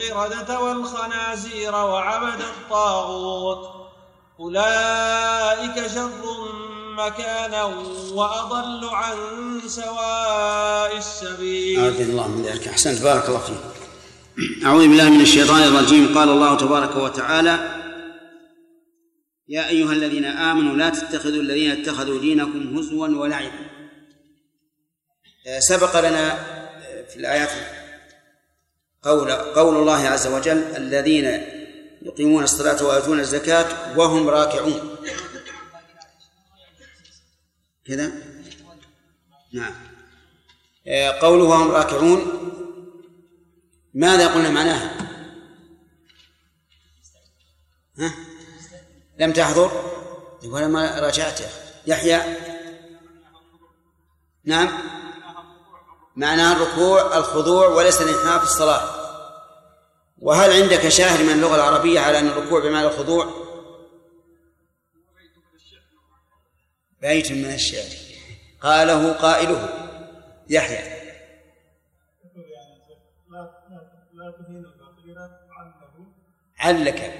القردة والخنازير وعبد الطاغوت أولئك شر مكانا وأضل عن سواء السبيل. أعوذ الله من ذلك. أحسنت، بارك الله فيك. أعوذ بالله من الشيطان الرجيم. قال الله تبارك وتعالى: يا أيها الذين آمنوا لا تتخذوا الذين اتخذوا دينكم هزوا ولعبا. سبق لنا في الآيات قول الله عز وجل: الذين يقيمون الصلاة ويؤتون الزكاة وهم راكعون. كذا؟ نعم. قوله وهم راكعون ماذا قلنا معناها؟ لم تحضر ولا ما راجعته يحيى؟ نعم، معناها الركوع الخضوع وليس الانحناء في الصلاة. وهل عندك شاهد من اللغة العربية على أن الركوع بمعنى الخضوع؟ بيت من الشعر قاله قائله يحيى. لا تهين الفقير علك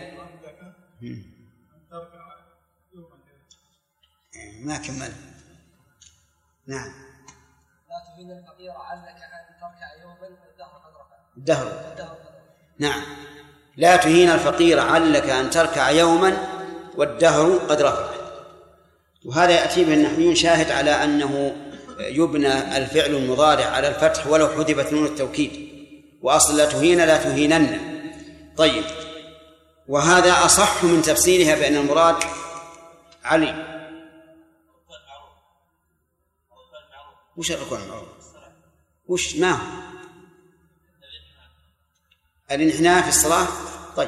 ما كمل. نعم. لا تهين الفقير علك أن تركع يوما والدهر قد رفع. الدهر. نعم. لا تهين الفقير علك أن تركع يوما والدهر قد رفع. وهذا يأتي به النحويون شاهد على أنه يبنى الفعل المضارع على الفتح ولو حذفت نون التوكيد، وأصل لا تهين لا تهينن. طيب، وهذا أصح من تفسيرها بأن المراد علي. وش الركوع المعروف؟ وش ما هو الانحناء في الصلاة؟ طيب،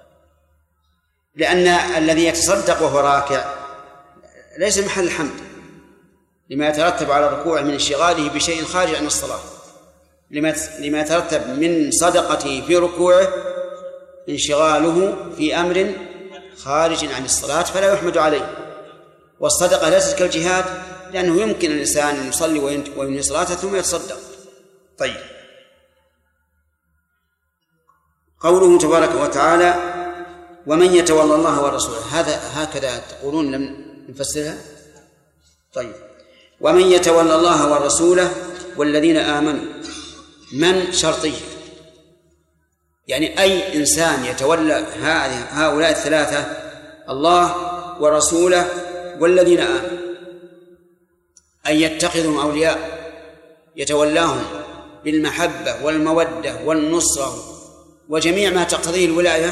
لأن الذي يتصدق وهو راكع ليس محل الحمد لما يترتب على الركوع من انشغاله بشيء خارج عن الصلاة، لما يترتب من صدقته في ركوعه انشغاله في أمر خارج عن الصلاة فلا يحمد عليه. والصدقة ليست كالجهاد، لأنه يمكن الإنسان أن يصلي وينهي صلاته ثم يتصدق. طيب، قوله تبارك وتعالى: ومن يتولى الله ورسوله، هذا هكذا تقولون لم نفسرها؟ طيب، ومن يتولى الله ورسوله والذين آمنوا، من شرطية، يعني أي إنسان يتولى هؤلاء الثلاثة: الله ورسوله والذين آمنوا، أن يتخذهم أولياء يتولاهم بالمحبة والمودة والنصرة وجميع ما تقتضيه الولاية.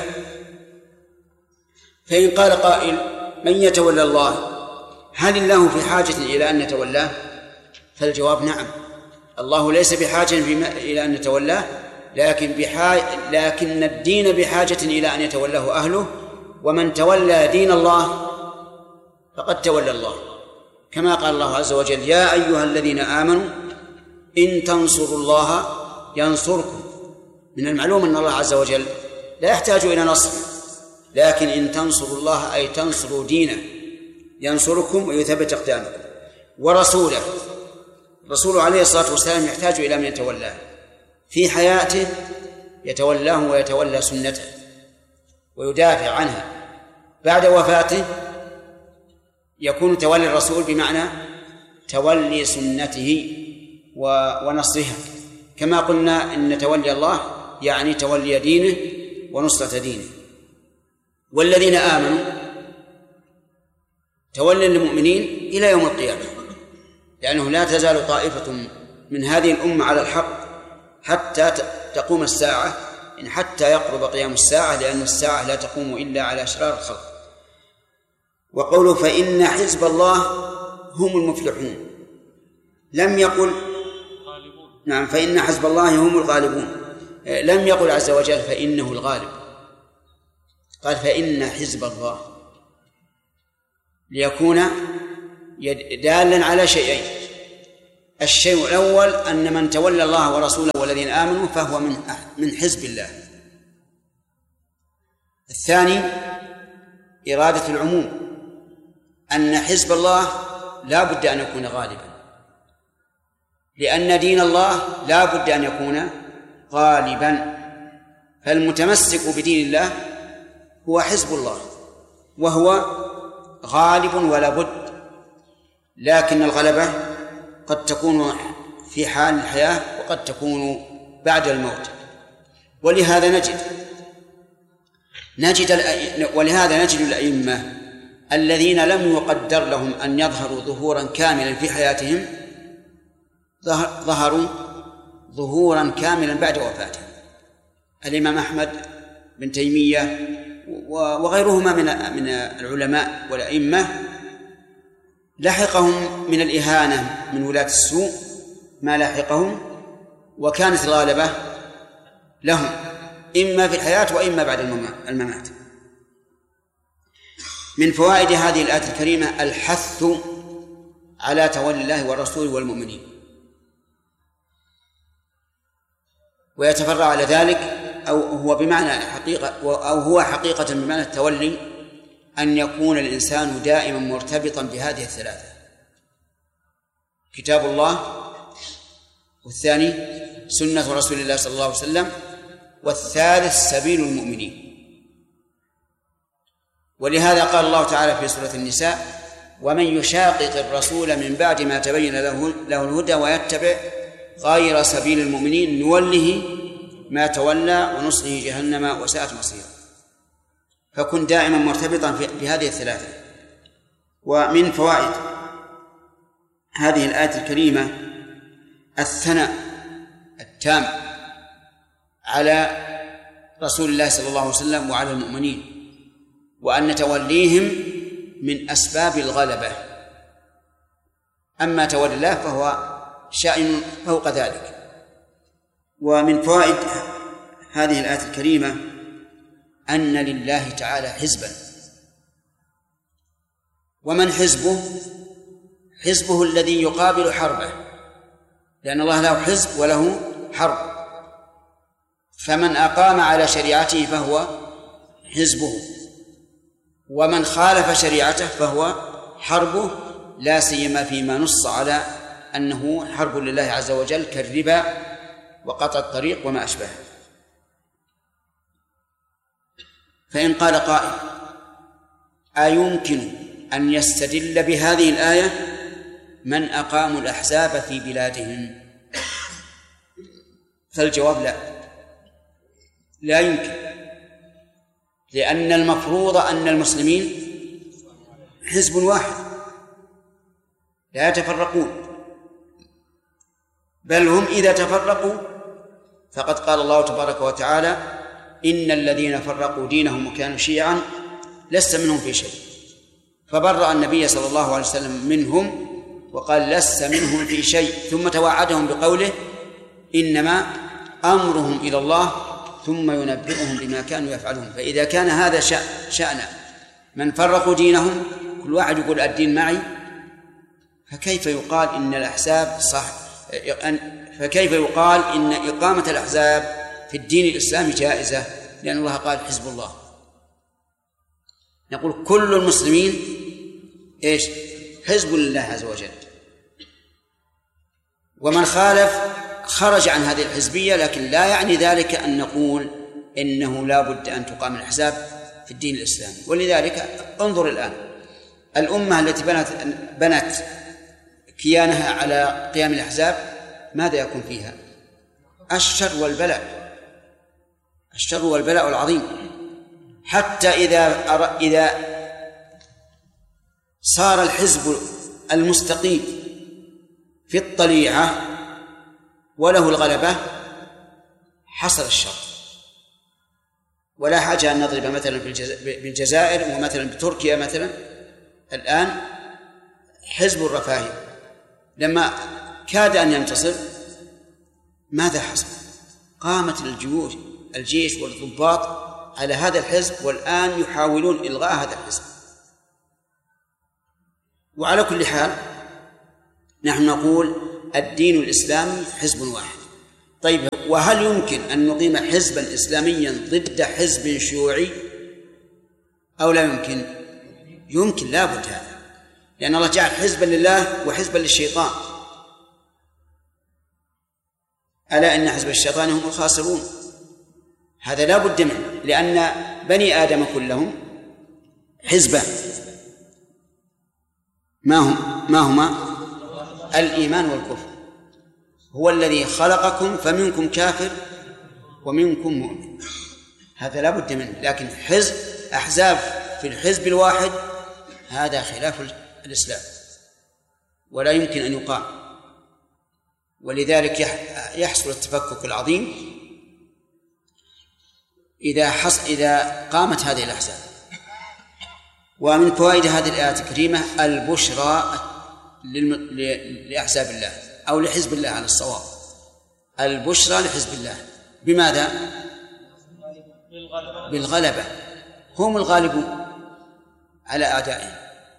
فإن قال قائل: من يتولى الله، هل الله في حاجة إلى أن نتولاه؟ فالجواب نعم، الله ليس بحاجة إلى أن نتولاه، لكن الدين بحاجة إلى أن يتولاه أهله، ومن تولى دين الله فقد تولى الله، كما قال الله عز وجل: يا أيها الذين آمنوا إن تنصروا الله ينصركم. من المعلوم أن الله عز وجل لا يحتاج إلى نصر، لكن إن تنصروا الله أي تنصروا دينه ينصركم ويثبت أقدامكم. ورسوله، رسوله عليه الصلاة والسلام يحتاج إلى من يتولاه في حياته، يتولاه ويتولى سنته ويدافع عنها. بعد وفاته يكون تولي الرسول بمعنى تولي سنته ونصرها، كما قلنا إن تولي الله يعني تولي دينه ونصرة دينه. والذين آمنوا تولي المؤمنين إلى يوم القيامة، لأنه لا تزال طائفة من هذه الأمة على الحق حتى تقوم الساعة، إن حتى يقرب قيام الساعة، لأن الساعة لا تقوم إلا على شرار الخلق. وقوله فإن حزب الله هم المفلحون، لم يقل نعم فإن حزب الله هم الغالبون، لم يقل عز وجل فإنه الغالب، قال فإن حزب الله، ليكون دالا على شيئين: الشيء الأول أن من تولى الله ورسوله والذين آمنوا فهو من حزب الله. الثاني إرادة العموم، أن حزب الله لا بد أن يكون غالبا، لأن دين الله لا بد أن يكون غالبا، فالمتمسك بدين الله هو حزب الله، وهو غالب ولا بد، لكن الغلبة قد تكون في حال الحياة وقد تكون بعد الموت. ولهذا نجد الأئمة الذين لم يقدر لهم أن يظهروا ظهورا كاملا في حياتهم ظهروا ظهورا كاملا بعد وفاتهم. الإمام أحمد بن تيمية وغيرهما من العلماء والأئمة لحقهم من الإهانة من ولاة السوء ما لحقهم، وكانت الغالبة لهم إما في الحياة وإما بعد الممات. من فوائد هذه الآية الكريمة الحث على تولي الله والرسول والمؤمنين، ويتفرع على ذلك أو هو حقيقة بمعنى التولي أن يكون الإنسان دائما مرتبطا بهذه الثلاثة: كتاب الله، والثاني سنة رسول الله صلى الله عليه وسلم، والثالث سبيل المؤمنين. ولهذا قال الله تعالى في سورة النساء: ومن يشاقق الرسول من بعد ما تبين له الهدى ويتبع غير سبيل المؤمنين نوله ما تولى ونصله جهنم وساءت مصيرا. فكن دائما مرتبطا بهذه الثلاثة. ومن فوائد هذه الآية الكريمة الثناء التام على رسول الله صلى الله عليه وسلم وعلى المؤمنين، وأن توليهم من أسباب الغلبة. أما تولي الله فهو شأن فوق ذلك. ومن فوائد هذه الآية الكريمة أن لله تعالى حزبا. ومن حزبه؟ حزبه الذي يقابل حربه، لأن الله له حزب وله حرب. فمن أقام على شريعته فهو حزبه، ومن خالف شريعته فهو حربه، لا سيما فيما نص على أنه حرب لله عز وجل كالربا وقطع الطريق وما أشبهه. فإن قال قائل: أيمكن أن يستدل بهذه الآية من أقاموا الأحزاب في بلادهم؟ فالجواب لا يمكن، لأن المفروض أن المسلمين حزب واحد لا يتفرقون، بل هم إذا تفرقوا فقد قال الله تبارك وتعالى: إن الذين فرقوا دينهم وكانوا شيعا لست منهم في شيء، فبرأ النبي صلى الله عليه وسلم منهم وقال: لست منهم في شيء، ثم توعدهم بقوله: إنما أمرهم إلى الله ثم ينبئهم بما كانوا يفعلون. فإذا كان هذا شأن من فرقوا دينهم، كل واحد يقول الدين معي، فكيف يقال إن الأحزاب فكيف يقال إن إقامة الأحزاب في الدين الإسلامي جائزة؟ لأن الله قال: حزب الله. نقول كل المسلمين حزب لله عز وجل، ومن خالف خرج عن هذه الحزبية، لكن لا يعني ذلك أن نقول إنه لا بد أن تقام الأحزاب في الدين الإسلامي. ولذلك انظر الآن الأمة التي بنت كيانها على قيام الأحزاب، ماذا يكون فيها؟ الشر والبلاء العظيم. حتى إذا صار الحزب المستقيم في الطليعة وله الغلبة حصل الشر. ولا حاجة أن نضرب مثلا بالجزائر ومثلا بتركيا مثلا. الآن حزب الرفاهي لما كاد أن ينتصر ماذا حصل؟ قامت الجيش والضباط على هذا الحزب، والآن يحاولون إلغاء هذا الحزب. وعلى كل حال نحن نقول الدين الإسلامي حزب واحد. طيب، وهل يمكن أن نقيم حزبا إسلاميا ضد حزب شيوعي أو لا يمكن؟ يمكن، لا بد هذا، لأن الله جعل حزبا لله وحزبا للشيطان. ألا إن حزب الشيطان هم الخاسرون. هذا لا بد منه، لأن بني آدم كلهم حزبان. ما هما؟ الإيمان والكفر. هو الذي خلقكم فمنكم كافر ومنكم مؤمن، هذا لا بد منه. لكن أحزاب في الحزب الواحد هذا خلاف الإسلام ولا يمكن أن يقام، ولذلك يحصل التفكك العظيم إذا قامت هذه الأحزاب. ومن فوائد هذه الآيات الكريمة البشرى لأحزاب الله أو لحزب الله على الصواب، البشرى لحزب الله. بماذا؟ بالغلبة، هم الغالبون على أعدائهم.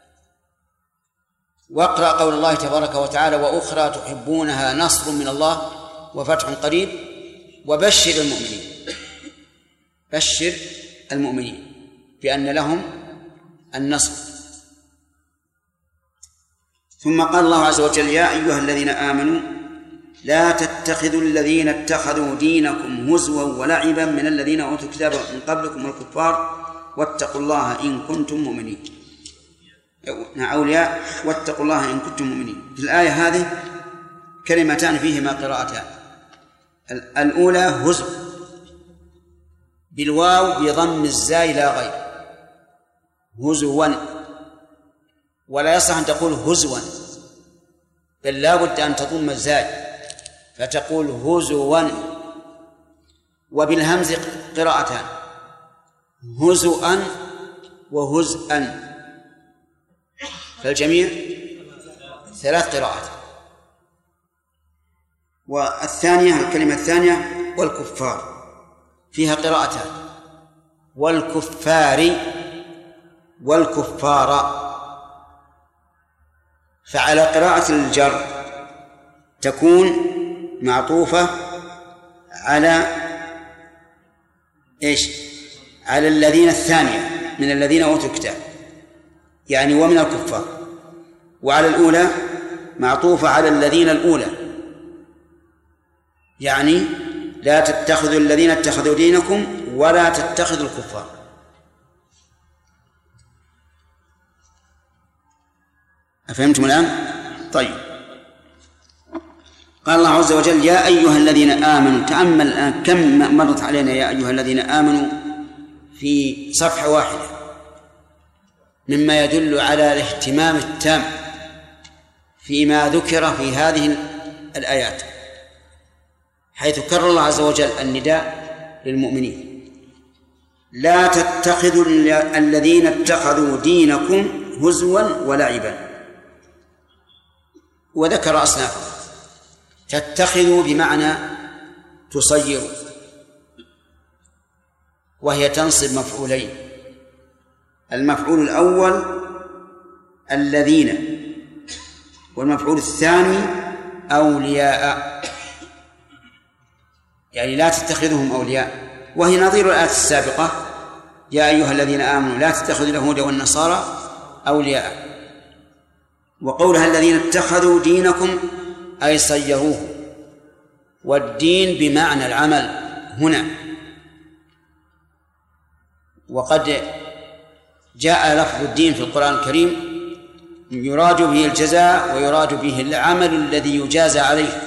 واقرأ قول الله تبارك وتعالى: وأخرى تحبونها نصر من الله وفتح قريب وبشر المؤمنين. بشر المؤمنين بأن لهم النصر. ثم قال الله عز وجل: يا أيها الذين آمنوا لا تتخذوا الذين اتخذوا دينكم هزوا ولعبا من الذين أوتوا الكتاب من قبلكم والكفار واتقوا الله إن كنتم مؤمنين. أولياء واتقوا الله إن كنتم مؤمنين. في الآية هذه كلمتان فيهما قراءتان. الأولى هزو بالواو بضم الزاي لا غير، هزوا، ولا يصح أن تقول هزوا، بل لا بد أن تضم الزاي فتقول هزوا. وبالهمز قراءتان، هزؤا وهزءا، فالجميع 3 قراءات. والثانية الكلمة الثانية والكفار فيها قراءتان، والكفار والكفار. فعلى قراءة الجر تكون معطوفة على إيش؟ على الذين الثانية من الذين أوتوا الكتاب، يعني ومن الكفار. وعلى الأولى معطوفة على الذين الأولى، يعني لا تتخذوا الذين اتخذوا دينكم ولا تتخذوا الكفار. أفهمتم الآن؟ طيب. قال الله عز وجل: يا أيها الذين آمنوا. تأمل الآن كم مرت علينا يا أيها الذين آمنوا في صفحة واحدة، مما يدل على الاهتمام التام فيما ذكر في هذه الآيات، حيث كرر الله عز وجل النداء للمؤمنين: لا تتخذوا الذين اتخذوا دينكم هزوا ولعبا. وذكر أصنافه. تتخذوا بمعنى تصيروا، وهي تنصب مفعولين. المفعول الأول الذين، والمفعول الثاني أولياء، يعني لا تتخذهم أولياء، وهي نظير الآية السابقة: يا أيها الذين آمنوا لا تتخذوا اليهود والنصارى أولياء. وقولها الذين اتخذوا دينكم أي صيروه، والدين بمعنى العمل هنا. وقد جاء لفظ الدين في القرآن الكريم يراد به الجزاء ويراد به العمل الذي يجازى عليه.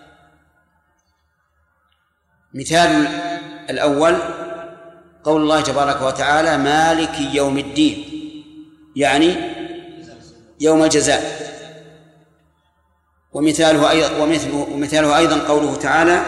مثال الأول قول الله تبارك وتعالى: مالك يوم الدين، يعني يوم الجزاء. ومثاله أيضا قوله تعالى: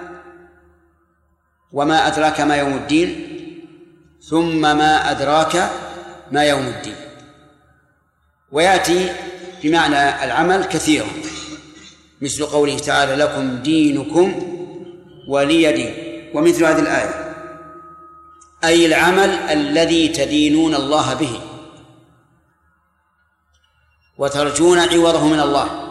وما أدراك ما يوم الدين، ثم ما أدراك ما يوم الدين. ويأتي بمعنى العمل كثيرا، مثل قوله تعالى: لكم دينكم ولي دين. ومثل هذه الآية أي العمل الذي تدينون الله به وترجون عوضه من الله.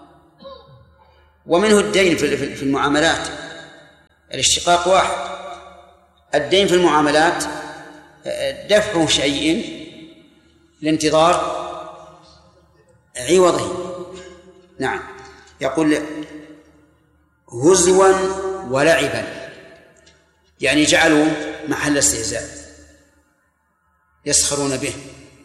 ومنه الدين في المعاملات، الاشتقاق واحد. الدين في المعاملات دفع شيء لانتظار عوضه. نعم. يقول هزوا ولعبا، يعني جعلوا محل استهزاء، يسخرون به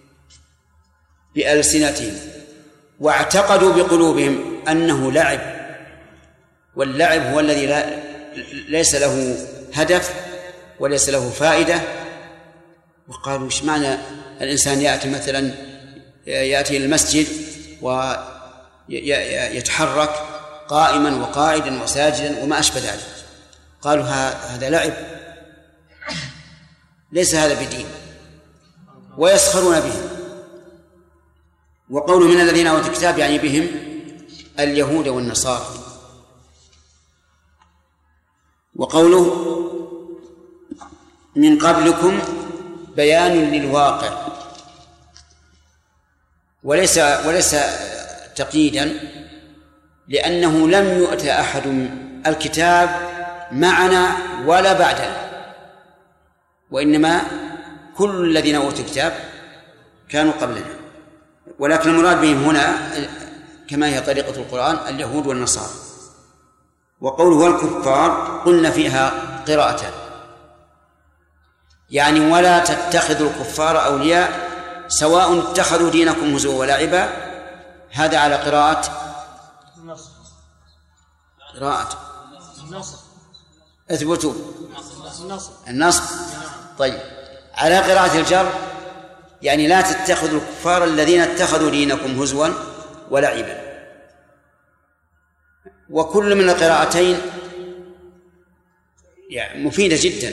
بألسنتهم، واعتقدوا بقلوبهم أنه لعب، واللعب هو الذي ليس له هدف وليس له فائدة. وقالوا ايش معنى الإنسان يأتي مثلا يأتي إلى المسجد ويتحرك قائما وقاعدا وساجدا وما أشبه ذلك؟ قالوا هذا لعب، ليس هذا بدين، ويسخرون به. وقوله من الذين أوتوا الكتاب يعني بهم اليهود والنصارى. وقوله من قبلكم بيان للواقع، وليس تقييدا، لأنه لم يؤت أحد الكتاب معنا ولا بعدنا، وإنما كل الذين أوتوا الكتاب كانوا قبلنا، ولكن المراد بهم هنا كما هي طريقة القرآن اليهود والنصارى. وقوله والكفار قلنا فيها قراءتان، يعني ولا تتخذوا الكفار أولياء سواء اتخذوا دينكم هزوا ولعبا، هذا على قراءة اثبتوا النصب. طيب على قراءة الجر يعني لا تتخذوا الكفار الذين اتخذوا دينكم هزوا ولعبا. وكل من القراءتين يعني مفيدة جدا.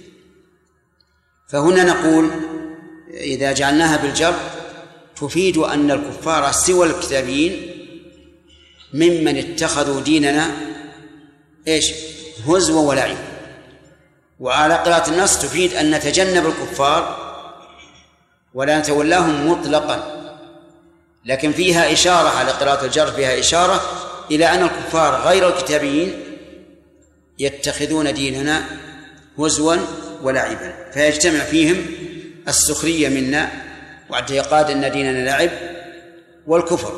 فهنا نقول إذا جعلناها بالجر تفيد أن الكفار سوى الكتابيين ممن اتخذوا ديننا إيش هزوا ولعب. وعلى قراءة النص تفيد أن نتجنب الكفار ولا نتولاهم مطلقا، لكن فيها إشارة على قراءة الجر، فيها إشارة إلى أن الكفار غير الكتابيين يتخذون ديننا هزوا ولعبا، فيجتمع فيهم السخرية منا واعتقاد أن ديننا لعب والكفر.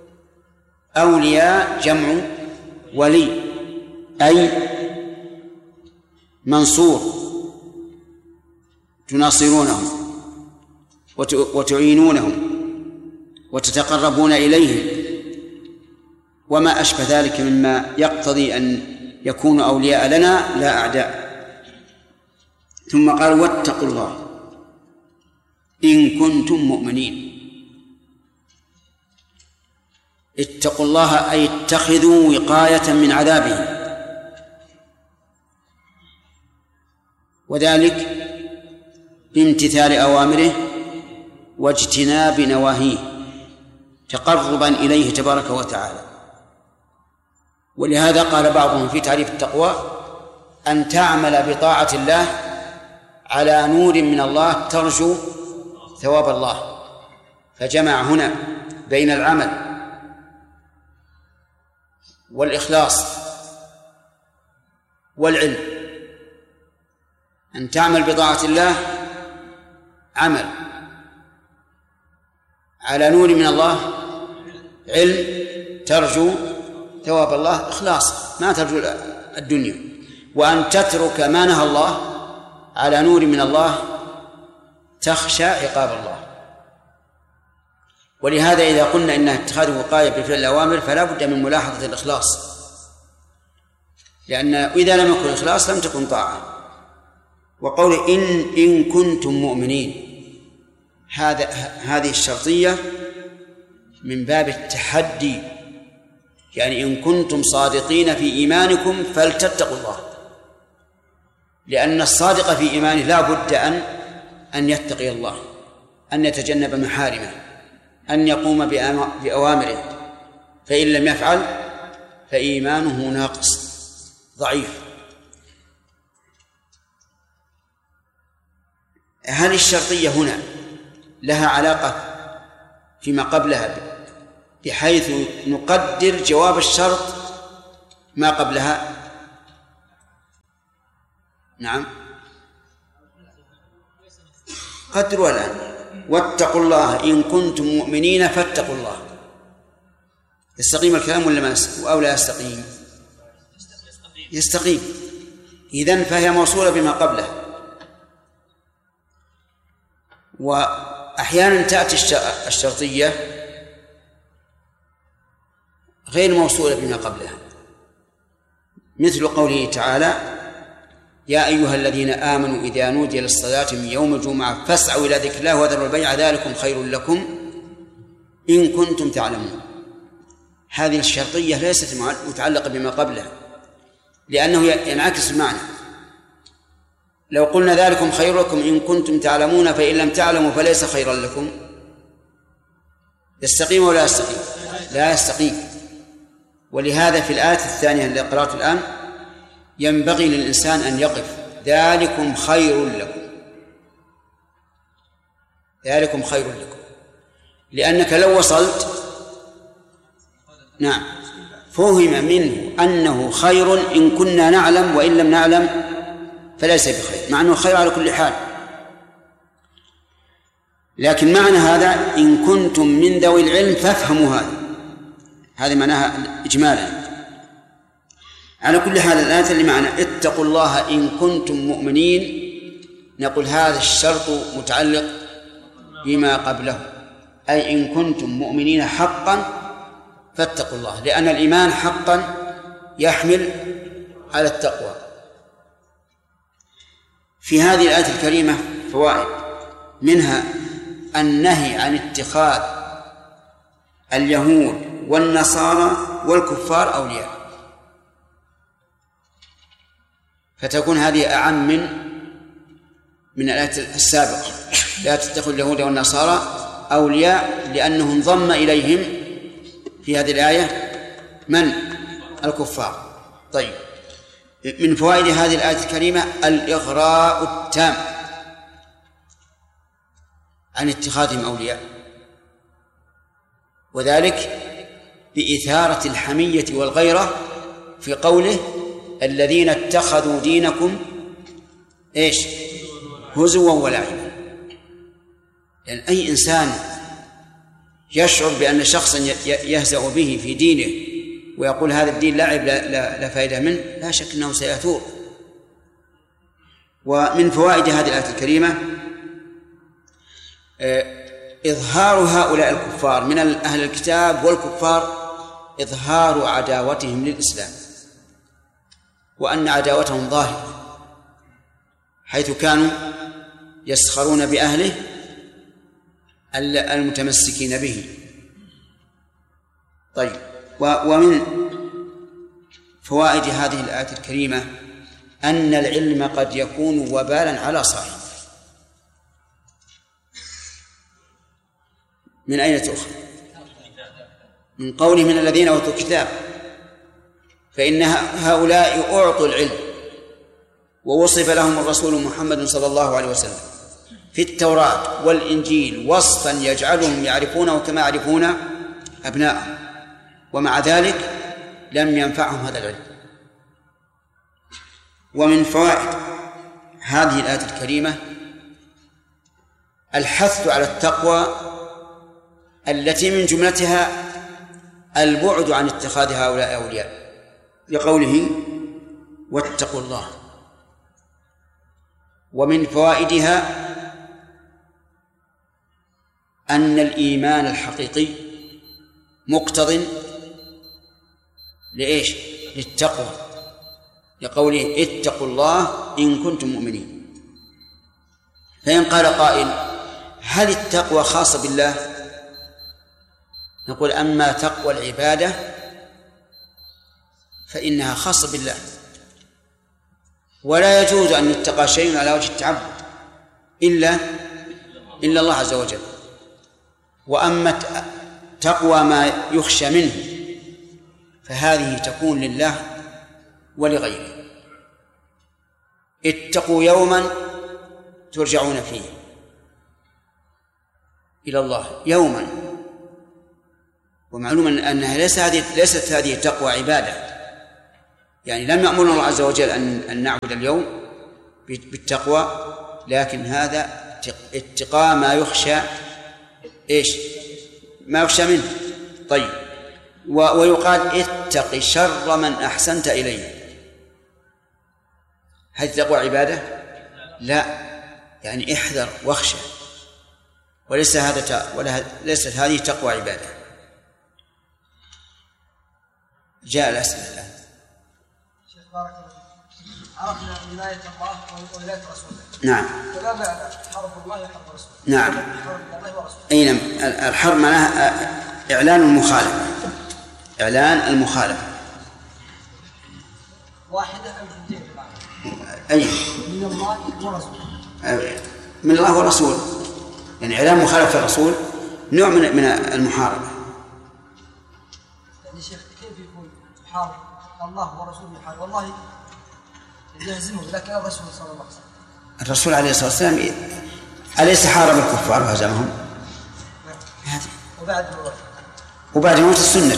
أولياء جمع ولي أي منصور، تناصرونهم وتعينونهم وتتقربون إليهم وما أشبه ذلك مما يقتضي أن يكونوا أولياء لنا لا أعداء. ثم قال واتقوا الله إن كنتم مؤمنين. اتقوا الله أي اتخذوا وقاية من عذابه، وذلك بامتثال أوامره واجتناب نواهيه تقربا إليه تبارك وتعالى. ولهذا قال بعضهم في تعريف التقوى أن تعمل بطاعة الله على نور من الله ترجو ثواب الله، فجمع هنا بين العمل والإخلاص والعلم. أن تعمل بطاعة الله عمل، على نور من الله علم، ترجو ثواب الله إخلاص ما ترجو الدنيا. وأن تترك ما نهى الله على نور من الله تخشى عقاب الله. ولهذا إذا قلنا إن اتخاذ وقاية بفعل الأوامر فلا بد من ملاحظة الإخلاص، لأن إذا لم يكن الإخلاص لم تكن طاعة. وقول إن كنتم مؤمنين، هذه الشرطية من باب التحدي، يعني إن كنتم صادقين في إيمانكم فلتتقوا الله، لأن الصادق في إيمانه لا بد أن يتقي الله، أن يتجنب محارمه، أن يقوم بأوامره، فإن لم يفعل فإيمانه ناقص ضعيف. هل الشرطية هنا لها علاقة فيما قبلها بحيث نقدر جواب الشرط ما قبلها؟ نعم قدروا الآن واتقوا الله إن كنتم مؤمنين فاتقوا الله. يستقيم الكلام ولا ما أو لا يستقيم؟ يستقيم. إذن فهي موصولة بما قبله. وأحيانا تأتي الشرطية غير موصولة بما قبلها، مثل قوله تعالى: يا أيها الذين آمنوا إذا نودي للصلاة من يوم الجمعة فاسعوا إلى ذكر الله وذروا البيع ذلكم خير لكم إن كنتم تعلمون. هذه الشرطية ليست متعلقة بما قبلها، لأنه ينعكس المعنى. لو قلنا ذلكم خير لكم إن كنتم تعلمون، فإن لم تعلموا فليس خيرا لكم، يستقيم ولا يستقيم؟ لا يستقيم. ولهذا في الآية الثانية التي قرأت الآن ينبغي للإنسان أن يقف: ذلكم خير لكم، ذلكم خير لكم، لأنك لو وصلت نعم فهم منه أنه خير إن كنا نعلم، وإن لم نعلم فليس بخير، مع أنه خير على كل حال. لكن معنى هذا إن كنتم من ذوي العلم فافهموا هذا معناها إجمالا. على كل حال الآية اللي معنا اتقوا الله إن كنتم مؤمنين، نقول هذا الشرط متعلق بما قبله، أي إن كنتم مؤمنين حقا فاتقوا الله، لأن الإيمان حقا يحمل على التقوى. في هذه الآية الكريمة فوائد، منها النهي عن اتخاذ اليهود والنصارى والكفار أولياء، فتكون هذه أعم من الآية السابقة: لا تتخذوا اليهود والنصارى أولياء، لأنه انضم إليهم في هذه الآية من؟ الكفار. طيب، من فوائد هذه الآية الكريمة الإغراء التام عن اتخاذهم أولياء، وذلك بإثارة الحمية والغيرة في قوله: الذين اتخذوا دينكم هزوا ولعبا. يعني أي إنسان يشعر بأن شخصا يهزأ به في دينه ويقول هذا الدين لعب لا فائدة منه، لا شك أنه سيثور. ومن فوائد هذه الآية الكريمة إظهار هؤلاء الكفار من أهل الكتاب والكفار إظهار عداوتهم للإسلام، وأن عداوتهم ظاهرة، حيث كانوا يسخرون بأهله المتمسكين به. طيب، ومن فوائد هذه الآية الكريمة أن العلم قد يكون وبالا على صاحبه. من أين تؤخذ؟ من قوله من الذين أوتوا الكتاب، فإن هؤلاء أعطوا العلم ووصف لهم الرسول محمد صلى الله عليه وسلم في التوراة والإنجيل وصفا يجعلهم يعرفونه كما يعرفون أبناءهم، ومع ذلك لم ينفعهم هذا العلم. ومن فوائد هذه الآية الكريمة الحث على التقوى التي من جملتها البعد عن اتخاذ هؤلاء أولياء، لقوله: واتقوا الله. ومن فوائدها أن الإيمان الحقيقي مقتضٍ للتقوى، لقوله: اتقوا الله إن كنتم مؤمنين. فإن قال قائل: هل التقوى خاصة بالله؟ نقول: أما تقوى العبادة فإنها خاصة بالله، ولا يجوز أن يتقى شيء على وجه التعبد إلا الله عز وجل. وأما تقوى ما يخشى منه فهذه تكون لله ولغيره. اتقوا يوما ترجعون فيه إلى الله، يوما. ومعلوم أنها ليست هذه تقوى عبادة، يعني لم يأمرنا الله عز وجل أن نعبد اليوم بالتقوى، لكن هذا اتقاء ما يخشى ما يخشى منه. طيب، ويقال: اتق شر من أحسنت إليه. هل تقوى عبادة؟ لا، يعني احذر واخشى، وليس ليست هذه تقوى عبادة. جاء الأسئلة الآن. شيخ بارك الله فيك، عرفنا ولاية الله وولاية رسوله. نعم. فماذا حرب الله وحرب رسوله؟ نعم. حرب الله ورسوله. أي نعم. الحرب معناها إعلان المخالفة، إعلان المخالفة. واحدة أم اثنتين؟ أي من الله ورسوله. من الله ورسوله، يعني إعلان مخالفة الرسول نوع من المحاربة. يعني شيخ كيف يكون تحارب الله ورسوله يحارب؟ والله يهزمه، لكن الرسول صلى الله عليه وسلم، الرسول عليه الصلاة والسلام أليس حارب الكفار وهزمهم؟ وبعد موت السنة.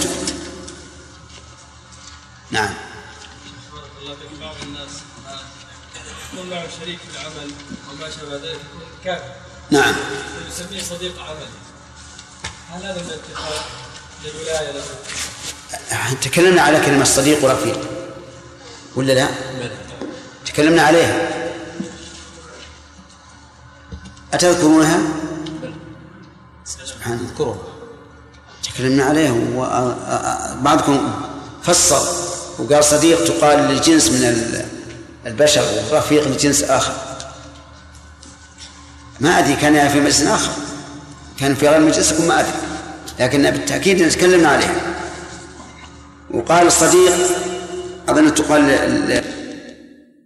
نعم. الله في بعض الناس يكون معه شريك في العمل وما شابه ذلك يكون كافر. نعم. يسميه صديق عمل، هل هذا من اتخاذ للولاية له؟ تكلمنا على كلمة صديق ورفيق ولا لا؟ تكلمنا عليها، أتذكرونها؟ سبحان الله، تكلمنا عليها. وبعضكم فصل وقال صديق تقال للجنس من البشر ورفيق لجنس آخر. ما أدري كان في مجلس آخر، كان في غير مجلسكم ما أدري، لكن بالتأكيد تكلمنا عليها. وقال الصديق أظن تقال